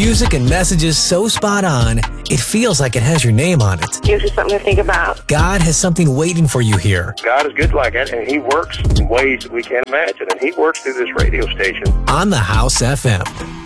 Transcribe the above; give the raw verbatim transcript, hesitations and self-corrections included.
Music and messages so spot on, it feels like it has your name on it. Gives you something to think about. God has something waiting for you here. God is good like that, and He works in ways that we can't imagine, and He works through this radio station. On the House F M.